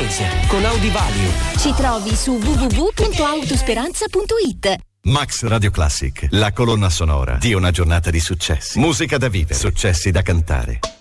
Insurance con Audi Value. Ci trovi su www.autosperanza.it. Max Radio Classic, la colonna sonora di una giornata di successi. Musica da vivere, successi da cantare.